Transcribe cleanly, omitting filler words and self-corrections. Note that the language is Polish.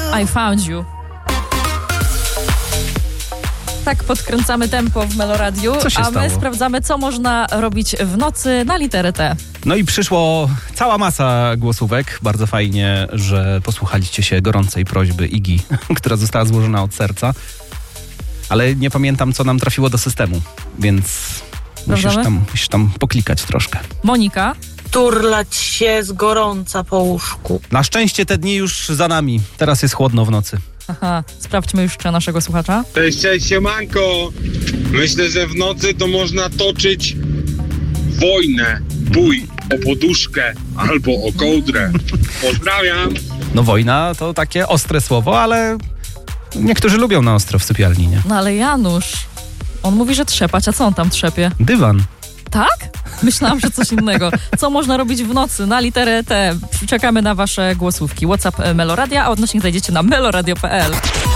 I Found You. Tak podkręcamy tempo w Meloradiu, a my sprawdzamy, co można robić w nocy na literę T. No i przyszło cała masa głosówek. Bardzo fajnie, że posłuchaliście się gorącej prośby Igi, która została złożona od serca. Ale nie pamiętam, co nam trafiło do systemu, więc musisz tam poklikać troszkę. Monika. Turlać się z gorąca po łóżku. Na szczęście te dni już za nami. Teraz jest chłodno w nocy. Aha, sprawdźmy już naszego słuchacza. Cześć, siemanko. Myślę, że w nocy to można toczyć wojnę, bój o poduszkę albo o kołdrę. Pozdrawiam. No wojna to takie ostre słowo, ale niektórzy lubią na ostro w sypialni, nie? No ale Janusz, on mówi, że trzepać, a co on tam trzepie? Dywan. Tak? Myślałam, że coś innego. Co można robić w nocy na literę T? Czekamy na wasze głosówki. WhatsApp Meloradia, a odnośnik znajdziecie na meloradio.pl.